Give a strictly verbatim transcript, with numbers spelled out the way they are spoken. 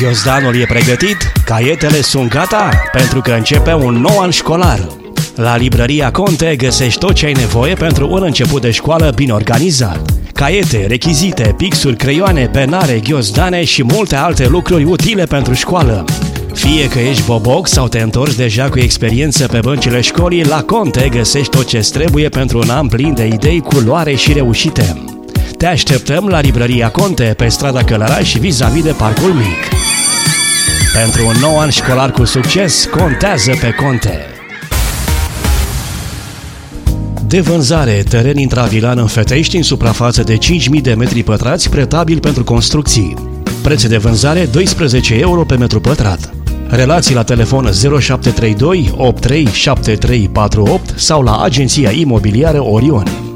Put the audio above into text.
Ghiozdanul e pregătit? Caietele sunt gata? Pentru că începe un nou an școlar. La librăria Conte găsești tot ce ai nevoie pentru un început de școală bine organizat. Caiete, rechizite, pixuri, creioane, penare, ghiozdane și multe alte lucruri utile pentru școală. Fie că ești boboc sau te întorci deja cu experiență pe băncile școlii, la Conte găsești tot ce-ți trebuie pentru un an plin de idei, culoare și reușite. Te așteptăm la librăria Conte pe strada Călăraș vis-a-vis de Parcul Mic. Pentru un nou an școlar cu succes, contează pe Conte. De vânzare, teren intravilan în Fetești în suprafață de cinci mii de metri pătrați, pretabil pentru construcții. Preț de vânzare doisprezece euro pe metru pătrat. Relații la telefon zero șapte trei doi opt trei șapte trei patru opt sau la agenția imobiliară Orion.